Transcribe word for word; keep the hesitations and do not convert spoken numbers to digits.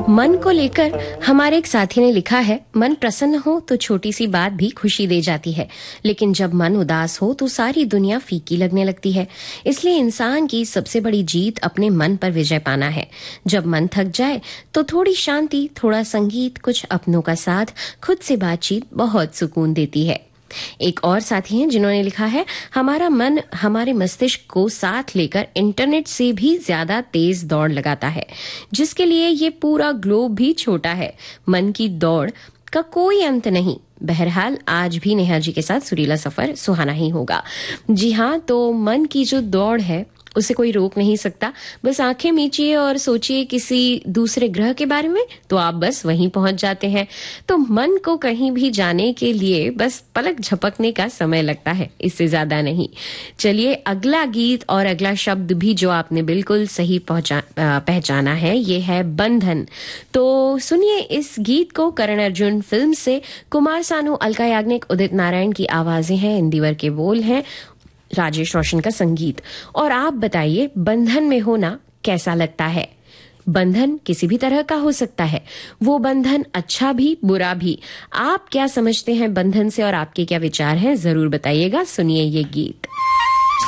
मन को लेकर हमारे एक साथी ने लिखा है, मन प्रसन्न हो तो छोटी सी बात भी खुशी दे जाती है, लेकिन जब मन उदास हो तो सारी दुनिया फीकी लगने लगती है। इसलिए इंसान की सबसे बड़ी जीत अपने मन पर विजय पाना है। जब मन थक जाए तो थोड़ी शांति, थोड़ा संगीत, कुछ अपनों का साथ, खुद से बातचीत बहुत सुकून देती है। एक और साथी हैं जिन्होंने लिखा है, हमारा मन हमारे मस्तिष्क को साथ लेकर इंटरनेट से भी ज्यादा तेज दौड़ लगाता है, जिसके लिए ये पूरा ग्लोब भी छोटा है। मन की दौड़ का कोई अंत नहीं। बहरहाल आज भी नेहा जी के साथ सुरीला सफर सुहाना ही होगा। जी हाँ, तो मन की जो दौड़ है उसे कोई रोक नहीं सकता। बस आंखें मीचिए और सोचिए किसी दूसरे ग्रह के बारे में, तो आप बस वहीं पहुंच जाते हैं। तो मन को कहीं भी जाने के लिए बस पलक झपकने का समय लगता है, इससे ज्यादा नहीं। चलिए अगला गीत और अगला शब्द भी जो आपने बिल्कुल सही पहुंचा पहचाना है, ये है बंधन। तो सुनिए इस गीत को। करण अर्जुन फिल्म से कुमार सानू, अलका याग्निक, उदित नारायण की आवाजें हैं, इंदिवर के बोल हैं, राजेश रोशन का संगीत। और आप बताइए, बंधन में होना कैसा लगता है? बंधन किसी भी तरह का हो सकता है, वो बंधन अच्छा भी बुरा भी। आप क्या समझते हैं बंधन से और आपके क्या विचार हैं, जरूर बताइएगा। सुनिए ये गीत।